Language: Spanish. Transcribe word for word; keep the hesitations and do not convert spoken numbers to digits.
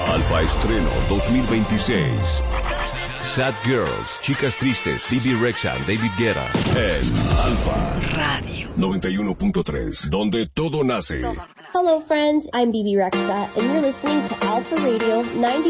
Alfa Estreno dos mil veintiséis. Sad Girls, Chicas Tristes, Bibi Rexha, David Guetta. En Alfa Radio noventa y uno punto tres, donde todo nace. Hello friends, I'm Bibi Rexha and you're listening to Alpha Radio ninety